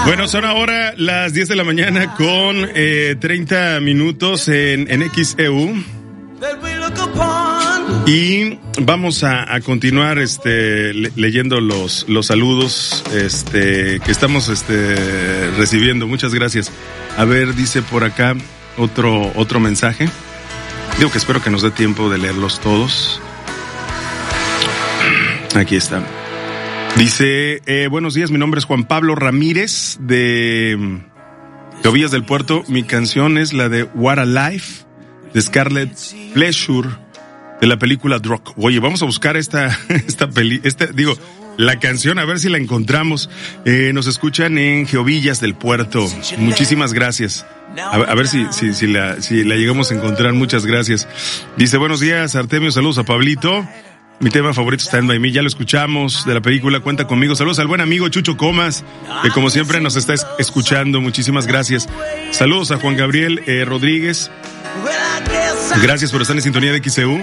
Bueno, son ahora las 10 de la mañana con 30 minutos en XEU. Y vamos a continuar leyendo los saludos que estamos recibiendo. Muchas gracias. A ver, dice por acá otro mensaje. Digo que espero que nos dé tiempo de leerlos todos. Aquí está. Dice, buenos días, mi nombre es Juan Pablo Ramírez de Ovillas del Puerto. Mi canción es la de What a Life de Scarlet Pleasure de la película Drug. Oye, vamos a buscar la canción, a ver si la encontramos. Nos escuchan en Geovillas del Puerto. Muchísimas gracias. A ver si la llegamos a encontrar. Muchas gracias. Dice, buenos días, Artemio, saludos a Pablito. Mi tema favorito está en By Me, ya lo escuchamos de la película Cuenta Conmigo. Saludos al buen amigo Chucho Comas, que como siempre nos está escuchando. Muchísimas gracias. Saludos a Juan Gabriel Rodríguez. Gracias por estar en sintonía de XEU.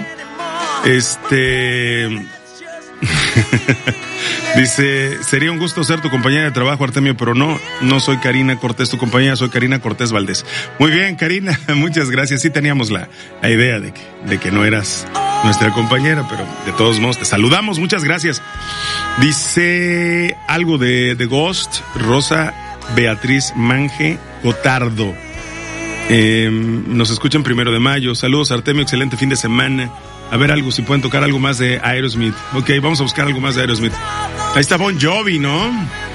Dice, sería un gusto ser tu compañera de trabajo, Artemio, pero no soy Karina Cortés, tu compañera, soy Karina Cortés Valdés. Muy bien, Karina, muchas gracias. Sí teníamos la idea de que no eras nuestra compañera, pero de todos modos te saludamos, muchas gracias. Dice algo de Ghost, Rosa Beatriz Manje Gotardo. Nos escuchan 1 de mayo. Saludos, Artemio, excelente fin de semana. A ver si pueden tocar algo más de Aerosmith. Ok, vamos a buscar algo más de Aerosmith. Ahí está Bon Jovi, ¿no?